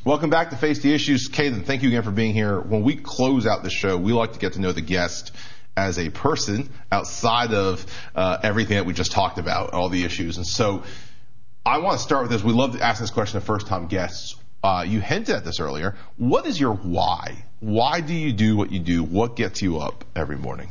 Welcome back to Face the Issues. Caden, thank you again for being here. When we close out the show, we like to get to know the guest as a person outside of everything that we just talked about, all the issues. And so I want to start with this. We love to ask this question to first-time guests. You hinted at this earlier. What is your why? Why do you do what you do? What gets you up every morning?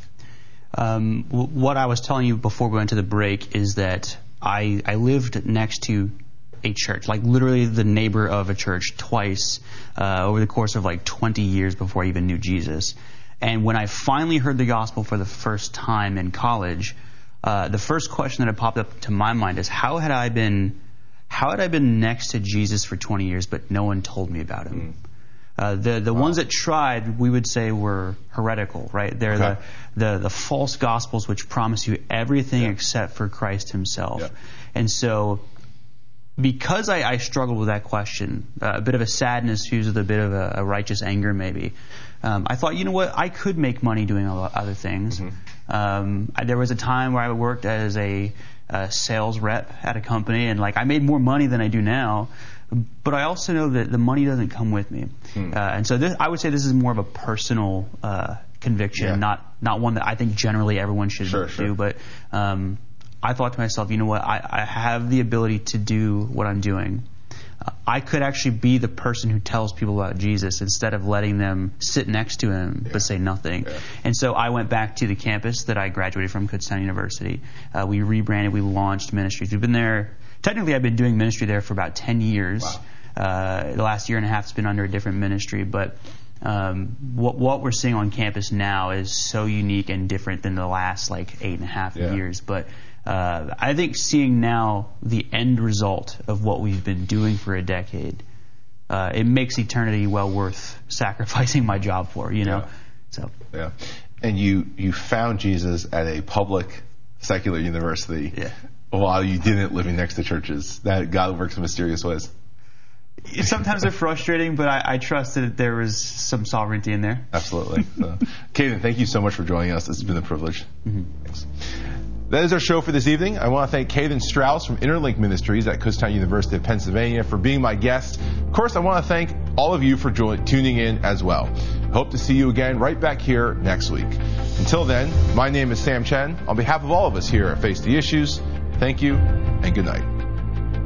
What I was telling you before we went to the break is that I lived next to a church, like literally the neighbor of a church twice over the course of like 20 years before I even knew Jesus. And when I finally heard the gospel for the first time in college, the first question that had popped up to my mind is how had I been next to Jesus for 20 years, but no one told me about him? The ones that tried, we would say, were heretical, right? They're the false gospels which promise you everything except for Christ himself. Yeah. And so because I struggled with that question, a bit of a sadness fused with a bit of a righteous anger maybe, I thought, you know what, I could make money doing other things. There was a time where I worked as a sales rep at a company, and like I made more money than I do now, but I also know that the money doesn't come with me. And so I would say this is more of a personal conviction, not one that I think generally everyone should do. But I thought to myself, you know what, I have the ability to do what I'm doing. I could actually be the person who tells people about Jesus instead of letting them sit next to him but say nothing. And so I went back to the campus that I graduated from, Kutztown University. We rebranded, we launched ministries. We've been there, technically I've been doing ministry there for about 10 years. Wow. The last year and a half has been under a different ministry, but what we're seeing on campus now is so unique and different than the last like 8.5 years. But I think seeing now the end result of what we've been doing for a decade, it makes eternity well worth sacrificing my job for, you know. And you found Jesus at a public secular university while you didn't living next to churches. That God works in mysterious ways. Sometimes they're frustrating, but I trust that there was some sovereignty in there. Absolutely. Caden, thank you so much for joining us. It's been a privilege. Thanks. That is our show for this evening. I want to thank Caden Strauss from Interlink Ministries at Kutztown University of Pennsylvania for being my guest. Of course, I want to thank all of you for tuning in as well. Hope to see you again right back here next week. Until then, my name is Sam Chen. On behalf of all of us here at Face the Issues, thank you and good night.